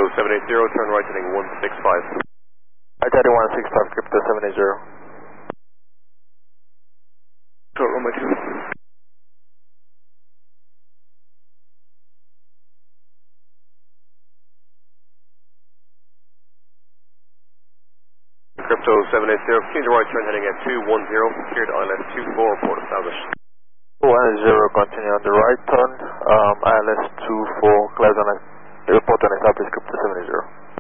780, turn right heading 165. Right heading 165, Crypto 780. Short runway 2. Crypto 780, continue to right turn heading at 210, cleared ILS 24, report established. 210, continue on the right turn, ILS 24, cleared on report on established Crypto 780.